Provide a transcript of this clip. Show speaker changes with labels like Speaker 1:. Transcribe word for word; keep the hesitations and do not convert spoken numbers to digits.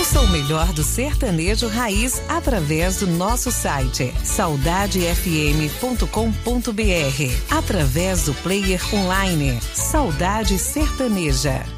Speaker 1: Ouça o melhor do sertanejo raiz através do nosso site saudade f m ponto com ponto b r, através do player online Saudade Sertaneja.